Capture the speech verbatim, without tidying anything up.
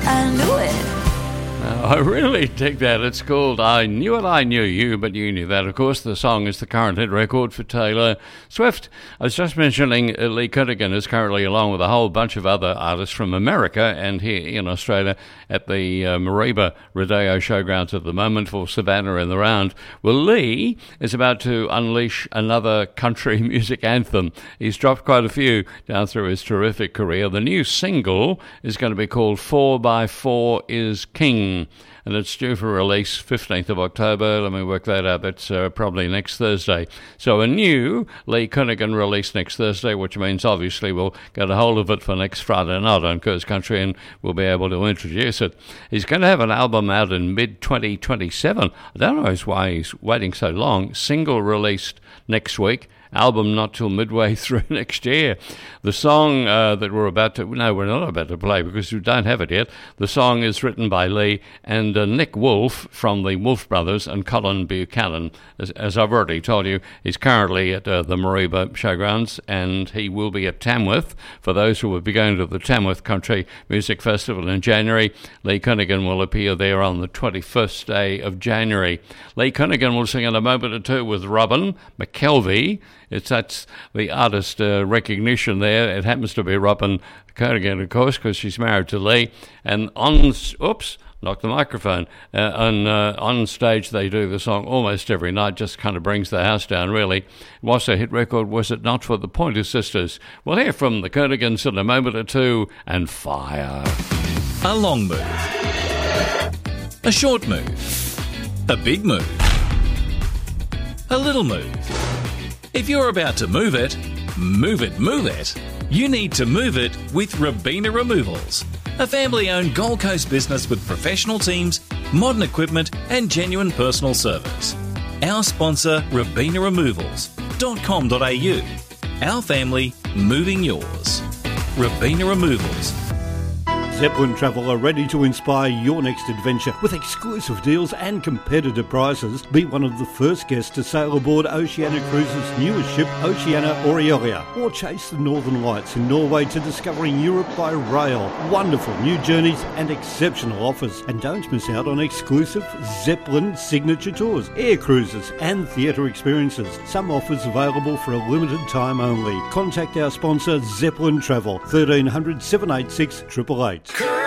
I knew it. Uh, I really dig that. It's called I Knew It, I Knew You, but you knew that. Of course, the song is the current hit record for Taylor Swift. I was just mentioning uh, Lee Kunigan is currently, along with a whole bunch of other artists from America and here in Australia, at the uh, Mareeba Rodeo Showgrounds at the moment for Savannah in the Round. Well, Lee is about to unleash another country music anthem. He's dropped quite a few down through his terrific career. The new single is going to be called four by four is King, and it's due for release fifteenth of October. Let me work that out. That's uh, probably next Thursday. So a new Lee Kunigan release next Thursday, which means obviously we'll get a hold of it for next Friday night on Coast Country and we'll be able to introduce it. He's going to have an album out in mid twenty twenty-seven. I don't know why he's waiting so long. Single released next week. Album not till midway through next year. The song uh, that we're about to, no, we're not about to play because we don't have it yet. The song is written by Lee and uh, Nick Wolf from the Wolf Brothers and Colin Buchanan. As, as I've already told you, he's currently at uh, the Mareeba Showgrounds and he will be at Tamworth. For those who will be going to the Tamworth Country Music Festival in January, Lee Kunigan will appear there on the twenty-first day of January. Lee Kunigan will sing in a moment or two with Robin McKelvey. It's that's the artist uh, recognition there. It happens to be Robin Kunigan, of course, because she's married to Lee. And on, oops, knocked the microphone. Uh, on uh, on stage, they do the song almost every night. Just kind of brings the house down, really. It was a hit record, was it not, for the Pointer Sisters? We'll hear from the Kunigans in a moment or two. And Fire. A long move. A short move. A big move. A little move. If you're about to move it, move it, move it, you need to move it with Robina Removals, a family-owned Gold Coast business with professional teams, modern equipment and genuine personal service. Our sponsor, robina removals dot com dot a u. Our family, moving yours. Robina Removals. Zeppelin Travel are ready to inspire your next adventure with exclusive deals and competitive prices. Be one of the first guests to sail aboard Oceania Cruises' newest ship, Oceania Aurelia, or chase the Northern Lights in Norway to discovering Europe by rail. Wonderful new journeys and exceptional offers. And don't miss out on exclusive Zeppelin signature tours, air cruises and theatre experiences. Some offers available for a limited time only. Contact our sponsor Zeppelin Travel, thirteen hundred, seven eight six, eight eight eight.